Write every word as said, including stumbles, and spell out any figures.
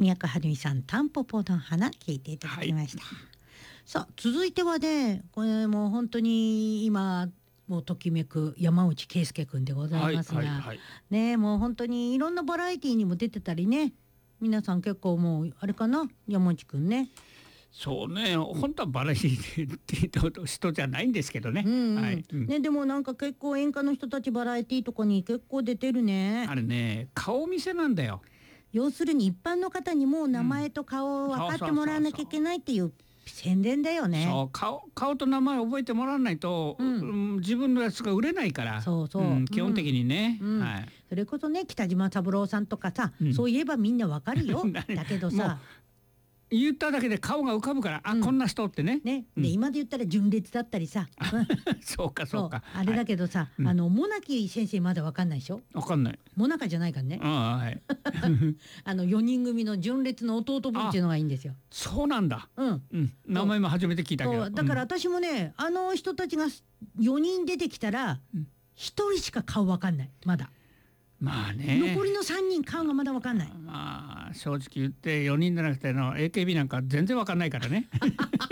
宮川春美さんタンポポの花聞いていただきました、はい、さあ続いてはねこれもう本当に今もうときめく山内圭介くんでございますが、はいはいはい、ねもう本当にいろんなバラエティにも出てたりね、皆さん結構もうあれかな、山内くんね。 そうね、本当はバラエティっていう人じゃないんですけどね。うんうんはいうん、ねでもなんか結構演歌の人たちバラエティとかに結構出てるね。 あれね顔見せなんだよ。 要するに一般の方にも名前と顔を分かってもらわなきゃいけないっていう宣伝だよね。 そう 顔, 顔と名前覚えてもらわないと、うん、自分のやつが売れないから。 そうそう、 うん、基本的にね、 うんはい、 それこそね北島三郎さんとかさ、うん、そういえばみんなわかるよだけどさ言っただけで顔が浮かぶから、あ、うん、こんな人ってね。 ね、で、うん、今で言ったら純烈だったりさ。 そうかそうか。 そうあれだけどさ、はい、あのモナキ先生まだわかんないでしょ。 わかんない。 モナカじゃないからね。 あ、はい、 あのよにん組の純烈の弟分っていうのがいいんですよ。 そうなんだ。 うん、 うん、名前も初めて聞いたけど。 だから私もね、あの人たちがよにん出てきたらひとりしか顔わかんないまだ。 まあね、 残りのさんにん顔がまだ分かんない。 まあ正直言ってよにんじゃなくての エーケービー なんか全然分かんないからね